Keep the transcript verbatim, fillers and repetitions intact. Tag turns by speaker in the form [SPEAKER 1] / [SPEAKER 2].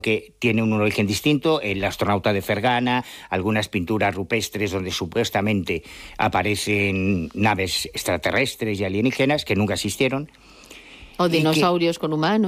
[SPEAKER 1] que tiene un origen distinto, el astronauta de Fergana, algunas pinturas rupestres donde supuestamente aparecen naves extraterrestres y alienígenas que nunca existieron.
[SPEAKER 2] O dinosaurios que, con humanos.